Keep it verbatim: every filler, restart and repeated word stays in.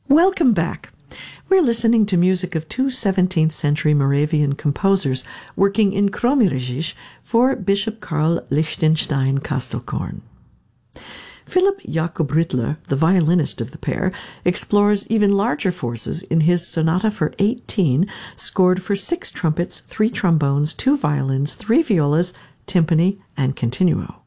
Welcome back. We're listening to music of two seventeenth century Moravian composers working in Krommerigisch for Bishop Karl Lichtenstein Kastelkorn. Philipp Jakob Rittler, the violinist of the pair, explores even larger forces in his sonata for eighteen, scored for six trumpets, three trombones, two violins, three violas, timpani, and continuo.